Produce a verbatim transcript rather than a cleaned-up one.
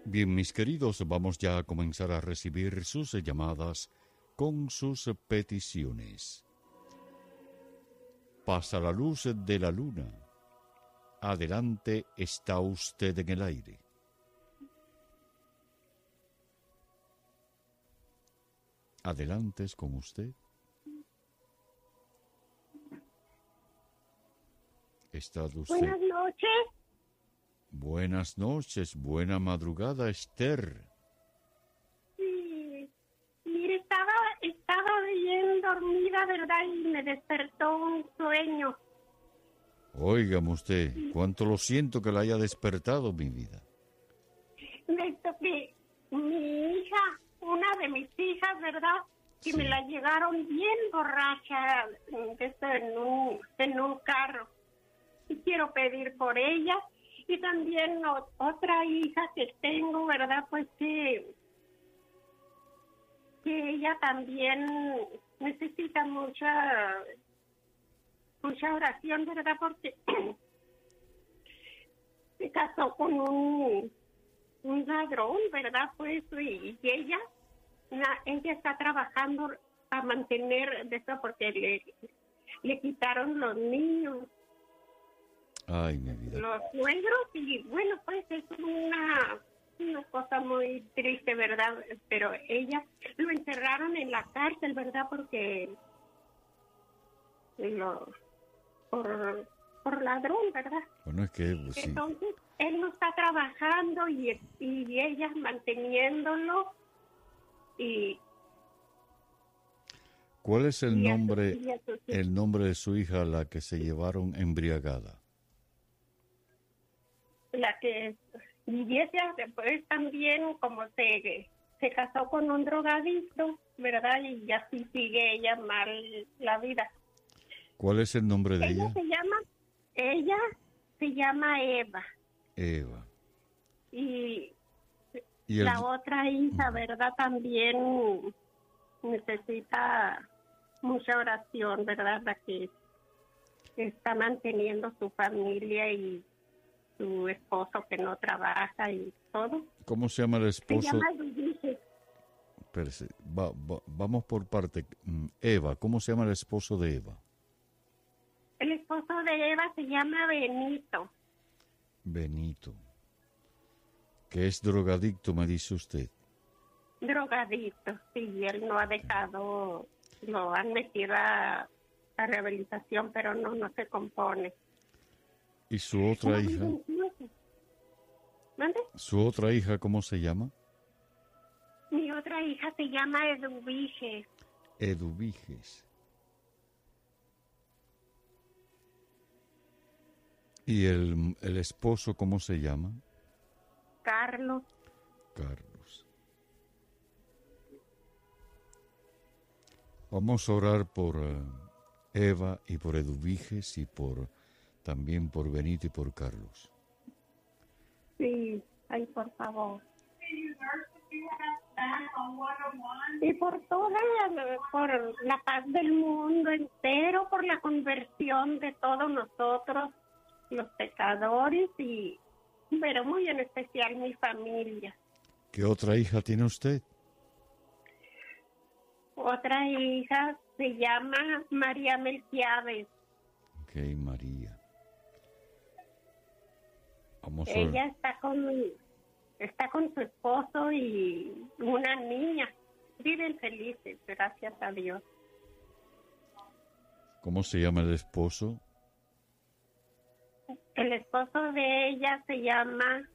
Bien, mis queridos, vamos ya a comenzar a recibir sus llamadas con sus peticiones. Pasa la luz de la luna. Adelante, está usted en el aire. Adelante, es con usted. ¿Está usted? Buenas noches. Buenas noches, buena madrugada, Esther. Sí, mire, estaba, estaba bien dormida, ¿verdad? Y me despertó un sueño. Óigame usted, cuánto lo siento que la haya despertado, mi vida. Me toqué mi hija, una de mis hijas, ¿verdad? Que Sí. me la llegaron bien borracha desde en un, en un carro. Y quiero pedir por ella. Y también o- otra hija que tengo, ¿verdad? Pues que, que ella también necesita mucha, mucha oración, ¿verdad? Porque se casó con un, un ladrón, ¿verdad? Pues, y, y ella, la- ella está trabajando para mantener de eso porque le, le quitaron los niños. Ay, mi vida. Los suegros, y bueno, pues es una, una cosa muy triste, ¿verdad? Pero ella lo encerraron en la cárcel, ¿verdad? Porque lo, por, por ladrón, ¿verdad? Bueno, es que pues, sí. Entonces, él no está trabajando y, y ella manteniéndolo y... ¿Cuál es el y a sus- nombre, y a sus- el nombre de su hija a la que se llevaron embriagada? la que viviese después también como se, se casó con un drogadicto, ¿verdad? Y así sigue ella mal la vida. ¿Cuál es el nombre de Ella ella? se llama, ella se llama Eva. Eva. Y, Y el, la otra hija, ¿verdad? También necesita mucha oración, ¿verdad? La que está manteniendo su familia y su esposo que no trabaja y todo. ¿Cómo se llama el Se esposo? llama Luis. Espérese, va- va- vamos por parte. Mm, Eva, ¿cómo se llama el esposo de Eva? El esposo de Eva se llama Benito. Benito. Que es drogadicto, me dice usted. Drogadito, sí, él no ha dejado, lo han metido a, a rehabilitación, pero no, no se compone. ¿Y su otra No hija? vive incluso. ¿Mande? ¿Su otra hija cómo se llama? Mi otra hija se llama Eduviges. Eduviges. ¿Y el, el esposo cómo se llama? Carlos. Carlos. Vamos a orar por eh, Eva y por Eduviges y por también por Benito y por Carlos. Sí, ay, por favor. Y por toda la, por la paz del mundo entero, por la conversión de todos nosotros, los pecadores, y pero muy en especial mi familia. ¿Qué otra hija tiene usted? Otra hija se llama María Melquiades. Ok, María. Vamos a Ella está con está con su esposo y una niña. Viven felices, gracias a Dios. ¿Cómo se llama el esposo? El esposo de ella se llama